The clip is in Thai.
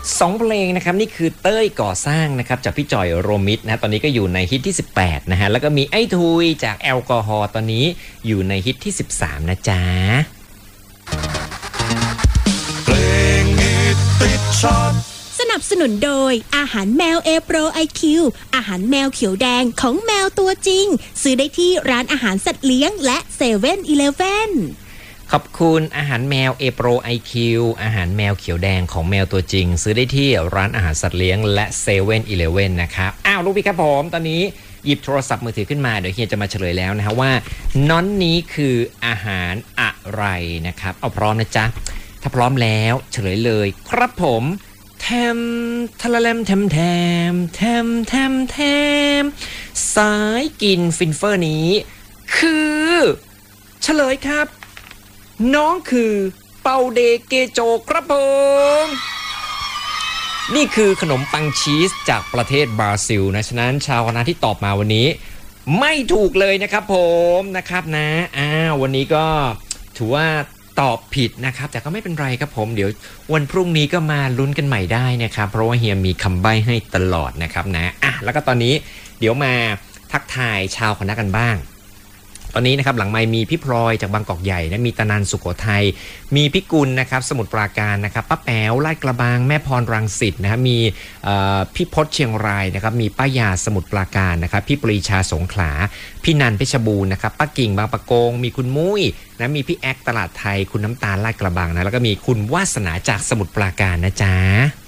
2 เพลงนะครับนี่คือเต้ยก่อสร้างนะครับจากพี่จอยโรมิตนะตอนนี้ก็อยู่ในฮิตที่18นะฮะแล้วก็มีไอ้ทุยจากแอลกอฮอล์ตอนนี้อยู่ในฮิตที่13นะจ๊ะเพลงฮิตติดชาร์ตสนับสนุนโดยอาหารแมวเอโปรไอคิวอาหารแมวเขียวแดงของแมวตัวจริงซื้อได้ที่ร้านอาหารสัตว์เลี้ยงและเซเว่นอีเลฟเว่นขอบคุณอาหารแมวเอโปรไอคิวอาหารแมวเขียวแดงของแมวตัวจริงซื้อได้ที่ร้านอาหารสัตว์เลี้ยงและเซเว่นอีเลฟเว่นนะครับลูกพี่ครับผมตอนนี้หยิบโทรศัพท์มือถือขึ้นมาเดี๋ยวเฮียจะมาเฉลยแล้วนะฮะว่าน้อนนี้คืออาหารอะไรนะครับเอาพร้อมนะจ๊ะถ้าพร้อมแล้วเฉลยเลยครับผมแทมทะละแลมแทมแทมแทมแทมแทมสายกินฟินเฟอร์นี้คือเฉลยครับน้องคือเปาเดเกโจครับผมนี่คือขนมปังชีสจากประเทศบราซิลนะฉะนั้นชาวคณะที่ตอบมาวันนี้ไม่ถูกเลยนะครับผมนะครับนะวันนี้ก็ถือว่าตอบผิดนะครับแต่ก็ไม่เป็นไรครับผมเดี๋ยววันพรุ่งนี้ก็มาลุ้นกันใหม่ได้นะครับเพราะว่าเฮียมีคำใบ้ให้ตลอดนะครับนะแล้วก็ตอนนี้เดี๋ยวมาทักทายชาวคณะกันบ้างตอนนี้นะครับหลังไมค์มีพี่พลอยจากบางกอกใหญ่นะมีตนันสุโขทัยมีพี่กุลนะครับสมุทรปราการนะครับป้าแป๋วลาดกระบังแม่พรรังสิตนะครับมีพี่พศเชียงรายนะครับมีป้ายาสมุทรปราการนะครับพี่ปรีชาสงขลาพี่นันเพชรบูรณ์นะครับป้ากิ่งบางปะกงมีคุณมุ้ยนะมีพี่แอ๊กตลาดไทยคุณน้ำตาลลาดกระบังนะแล้วก็มีคุณวาสนาจากสมุทรปราการนะจ๊ะ